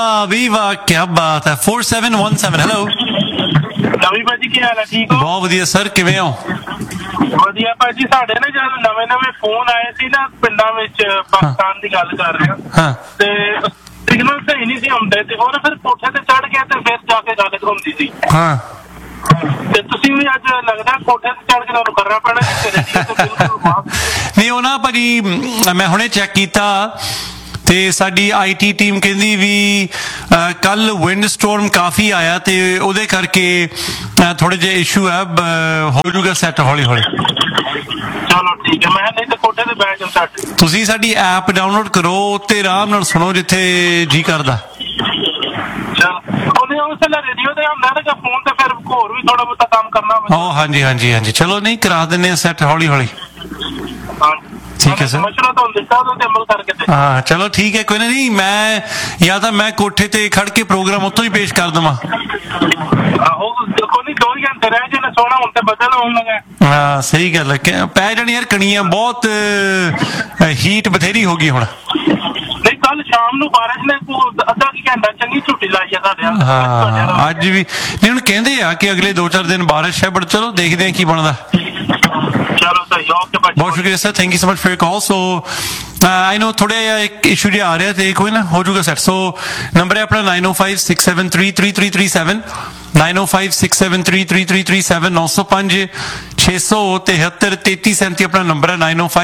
ਵੀ ਵਾਹ ਕੀ ਬਾਤ ਹੈ। 4717 ਹੈਲੋ ਨਵੀਂ ਭਾਜੀ ਕੀ ਹਾਲ ਹੈ? ਠੀਕ ਹੋ? ਬਹੁਤ ਵਧੀਆ ਸਰ, ਕਿਵੇਂ ਹੋ? ਵਧੀਆ ਭਾਜੀ। ਸਾਡੇ ਨਾ ਜਦੋਂ ਨਵੇਂ ਫੋਨ ਆਏ ਸੀ ਨਾ ਪਿੰਡਾਂ ਵਿੱਚ, ਪਾਕਿਸਤਾਨ ਦੀ ਗੱਲ ਕਰ ਰਹੇ ਹਾਂ, ਤੇ ਸਿਗਨਲ ਸਹੀ ਨਹੀਂ ਸੀ ਹੁੰਦੇ ਤੇ ਉਹ ਫਿਰ ਕੋਠੇ ਤੇ ਚੜ ਗਿਆ ਤੇ ਫਿਰ ਜਾ ਕੇ ਗੱਲ ਹੁੰਦੀ ਸੀ। ਹਾਂ ਤੇ ਤੁਸੀਂ ਵੀ ਅੱਜ ਲੱਗਦਾ ਕੋਠੇ ਤੇ ਚੜ ਕੇ ਤੁਹਾਨੂੰ ਕਰਨਾ ਪੈਣਾ ਨਹੀਂ। ਉਹ ਨਾ ਭਾਜੀ ਮੈਂ ਹੁਣੇ ਚੈੱਕ ਕੀਤਾ ਤੇ ਸਾਡੀ IT ਟੀਮ ਕਹਿੰਦੀ ਵੀ ਕੱਲ ਵਿੰਡ ਸਟੋਰਮ ਕਾਫੀ ਆਇਆ ਤੇ ਉਹਦੇ ਕਰਕੇ ਥੋੜੇ ਜਿਹੇ ਇਸ਼ੂ ਹੈ, ਹੋ ਜਾਊਗਾ ਸੈੱਟ ਹੌਲੀ ਹੌਲੀ। ਚਲੋ ਠੀਕ ਹੈ। ਮੈਂ ਨਹੀਂ ਤਾਂ ਕੋਠੇ ਤੇ ਬੈਠ ਜਾ। ਤੁਸੀਂ ਸਾਡੀ ਐਪ ਡਾਊਨਲੋਡ ਕਰੋ ਤੇ ਆਰਾਮ ਨਾਲ ਸੁਣੋ ਜਿੱਥੇ ਜੀ ਕਰਦਾ। ਰੇਡੀਓ ਤੇ ਹੁੰਦਾ ਨਾ ਫੋਨ ਤੇ ਫਿਰ ਹੋਰ ਵੀ ਥੋੜਾ ਬਹੁਤਾ ਕੰਮ ਕਰਨਾ। ਹਾਂਜੀ ਹਾਂਜੀ ਹਾਂਜੀ, ਚਲੋ ਨਹੀਂ ਕਰਾ ਦਿੰਦੇ ਆ ਸੈੱਟ ਹੌਲੀ ਹੌਲੀ। ਠੀਕ ਹੈ ਸਰ। ਹਾਂ ਚਲੋ ਠੀਕ ਹੈ, ਕੋਈ ਨਾ। ਨਹੀਂ ਮੈਂ ਜਾਂ ਤਾਂ ਮੈਂ ਕੋਠੇ ਤੇ ਖੜ ਕੇ ਪ੍ਰੋਗਰਾਮ ਉੱਥੋਂ ਹੀ ਪੇਸ਼ ਕਰ ਦੇਵਾਂ। ਹਾਂ ਸਹੀ ਗੱਲ ਹੈ, ਪੈ ਜਾਣੀ ਯਾਰ ਕਣੀਆਂ ਬਹੁਤ, ਹੀਟ ਬਥੇਰੀ ਹੋ ਗਈ ਹੁਣ। ਕੱਲ ਸ਼ਾਮ ਨੂੰ ਬਾਰਿਸ਼ ਨੇ ਅੱਧਾ ਘੰਟਾ ਚੰਗੀ ਝੁੱਟੀ ਲਾਈ ਆ ਸਾਡੇ। ਹਾਂ ਅੱਜ ਵੀ ਨਹੀਂ, ਹੁਣ ਕਹਿੰਦੇ ਆ ਕਿ ਅਗਲੇ 2-4 ਦਿਨ ਬਾਰਿਸ਼ ਹੈ, ਬਟ ਚਲੋ ਦੇਖਦੇ ਆ ਕੀ ਬਣਦਾ। ਚਲੋ ਸਹੀ, ਓਕੇ ਭਾਈ। ਬਹੁਤ ਸ਼ੁਕਰੀਆ sir, thank you so much for your call. ਸੋ ਆਈ ਨੋ ਥੋੜਾ ਜਿਹਾ ਇੱਕ ਇਸ਼ੂ ਜਿਹਾ ਆ ਰਿਹਾ ਤੇ ਕੋਈ ਨਾ ਹੋ ਜਾਊਗਾ ਸੈਟ। ਸੋ ਨੰਬਰ ਹੈ ਆਪਣਾ 9056733337, 9056733337, 9056733337 ਆਪਣਾ ਨੰਬਰ ਹੈ,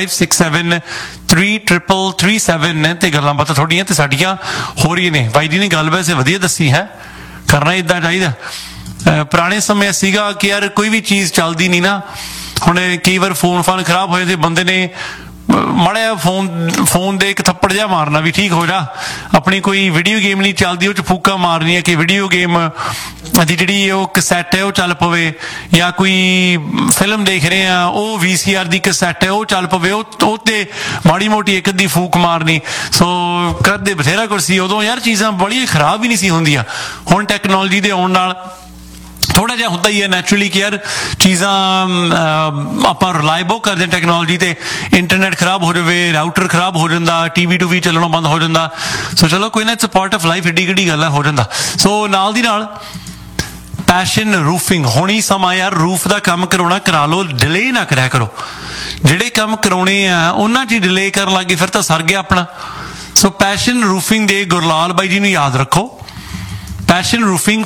9056733337 ਤੇ ਗੱਲਾਂ ਬਾਤਾਂ ਥੋੜੀਆਂ ਤੇ ਸਾਡੀਆਂ ਹੋ ਰਹੀਆਂ ਨੇ। ਬਾਈ ਜੀ ਨੇ ਗੱਲ ਵੈਸੇ ਵਧੀਆ ਦੱਸੀ ਹੈ, ਕਰਨਾ ਇਦਾਂ ਚਾਹੀਦਾ। ਪੁਰਾਣੇ ਸਮੇਂ ਸੀਗਾ ਕਿ ਯਾਰ ਕੋਈ ਵੀ ਚੀਜ਼ ਚੱਲਦੀ ਨਹੀਂ ਨਾ, ਹੁਣ ਕਈ ਵਾਰ ਫੋਨ ਖਰਾਬ ਹੋਏ ਤੇ ਬੰਦੇ ਨੇ ਮਾੜਾ ਫੋਨ ਦੇ ਇੱਕ ਥੱਪੜ ਜਿਹਾ ਮਾਰਨਾ ਵੀ ਠੀਕ ਹੋ ਜਾ। ਆਪਣੀ ਕੋਈ ਵੀਡੀਓ ਗੇਮ ਨਹੀਂ ਚੱਲਦੀ, ਉਹ ਚ ਫੂਕਾ ਮਾਰਨੀਆਂ ਕਿ ਵੀਡੀਓ ਗੇਮ ਦੀ ਜਿਹੜੀ ਉਹ ਕਸੈਟ ਹੈ ਉਹ ਚੱਲ ਪਵੇ, ਜਾਂ ਕੋਈ ਫਿਲਮ ਦੇਖ ਰਹੇ ਆ ਉਹ VCR ਦੀ ਕਸੈਟ ਹੈ ਉਹ ਚੱਲ ਪਵੇ, ਉਹ ਤੇ ਮਾੜੀ ਮੋਟੀ ਇੱਕ ਅੱਧੀ ਫੂਕ ਮਾਰਨੀ। ਸੋ ਕਰਦੇ ਬਥੇਰਾ ਕੁਝ ਸੀ ਉਦੋਂ ਯਾਰ, ਚੀਜ਼ਾਂ ਬੜੀਆਂ ਖਰਾਬ ਹੀ ਨਹੀਂ ਸੀ ਹੁੰਦੀਆਂ। ਹੁਣ ਟੈਕਨੋਲੋਜੀ ਦੇ ਆਉਣ ਨਾਲ ਥੋੜਾ ਜਿਹਾ ਹੁੰਦਾ ਹੀ ਹੈ ਨੈਚੁਰਲੀ ਕਿ ਯਾਰ ਚੀਜ਼ਾਂ ਆਪਾਂ ਰਿਲਾਈ ਬਹੁਤ ਕਰਦੇ ਹਾਂ ਟੈਕਨੋਲੋਜੀ ਤੇ। ਇੰਟਰਨੈਟ ਖਰਾਬ ਹੋ ਜਾਵੇ, ਰਾਊਟਰ ਖਰਾਬ ਹੋ ਜਾਂਦਾ, TV ਟੂਵੀ ਚੱਲਣੋਂ ਬੰਦ ਹੋ ਜਾਂਦਾ। ਸੋ ਚਲੋ ਕੋਈ ਨਾ, it's a part of life, ਏਡੀ ਕਿਹੜੀ ਗੱਲ ਹੈ, ਹੋ ਜਾਂਦਾ। ਸੋ ਨਾਲ ਦੀ ਨਾਲ ਪੈਸ਼ਨ ਰੂਫਿੰਗ, ਹੁਣ ਹੀ ਸਮਾਂ ਯਾਰ ਰੂਫ ਦਾ ਕੰਮ ਕਰਾਉਣਾ ਕਰਾ ਲਓ, ਡਿਲੇ ਨਾ ਕਰਿਆ ਕਰੋ। ਜਿਹੜੇ ਕੰਮ ਕਰਾਉਣੇ ਆ ਉਹਨਾਂ 'ਚ ਡਿਲੇ ਕਰਨ ਲੱਗੇ ਫਿਰ ਤਾਂ ਸਰ ਗਿਆ ਆਪਣਾ। ਸੋ ਪੈਸ਼ਨ ਰੂਫਿੰਗ ਦੇ ਗੁਰਲਾਲ ਬਾਈ ਜੀ ਨੂੰ ਯਾਦ ਰੱਖੋ। Passion Roofing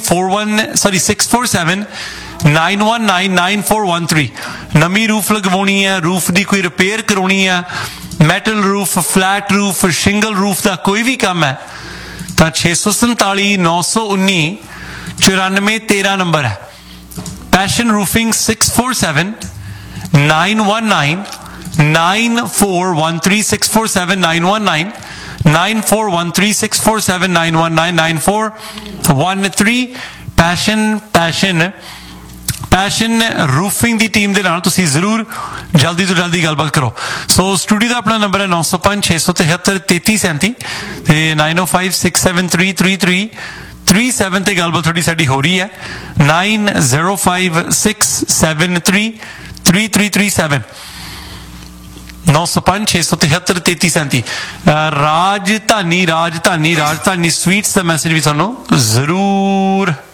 647-919-9413। ਨਵੀਂ ਰੂਫ ਲਗਵਾਉਣੀ ਹੈ, ਰੂਫ ਦੀ ਕੋਈ ਰਿਪੇਅਰ ਕਰਾਉਣੀ ਹੈ, metal roof, flat roof, shingle roof ਦਾ ਕੋਈ ਵੀ ਕੰਮ ਹੈ ਤਾਂ 647-919-9413 ਨੰਬਰ ਹੈ। Passion Roofing 647-919-9413, 647-919-9413, 647-919-9413। ਪੈਸ਼ਨ ਰੂਫਿੰਗ ਦੀ ਟੀਮ ਦੇ ਨਾਲ ਤੁਸੀਂ ਜ਼ਰੂਰ ਜਲਦੀ ਤੋਂ ਜਲਦੀ ਗੱਲਬਾਤ ਕਰੋ। ਸੋ ਸਟੂਡੀਓ ਦਾ ਆਪਣਾ ਨੰਬਰ ਹੈ 9056733337 ਤੇ 9056733337 ਤੇ ਗੱਲਬਾਤ ਥੋੜੀ ਸਾਡੀ ਹੋ ਰਹੀ ਹੈ, 9056733337, 9056733337। ਰਾਜਧਾਨੀ ਸਵੀਟਸ ਦਾ ਮੈਸੇਜ ਵੀ ਤੁਹਾਨੂੰ ਜ਼ਰੂਰ